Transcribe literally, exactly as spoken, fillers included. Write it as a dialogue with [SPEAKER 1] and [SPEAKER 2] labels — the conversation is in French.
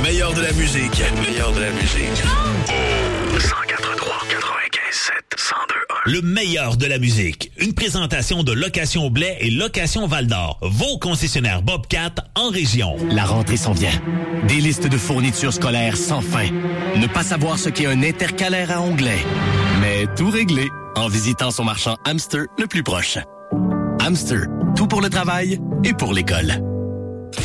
[SPEAKER 1] meilleur de la musique. Le meilleur de la musique. Oh, cent quatre-trois, quatre-vingt-quinze, sept, cent deux, un. Le meilleur de la musique. Une présentation de Location Blais et Location Val-d'Or. Vos concessionnaires Bobcat en région.
[SPEAKER 2] La rentrée s'en vient. Des listes de fournitures scolaires sans fin. Ne pas savoir ce qu'est un intercalaire à onglet. Mais tout réglé en visitant son marchand Hamster le plus proche. Hamster, tout pour le travail et pour l'école.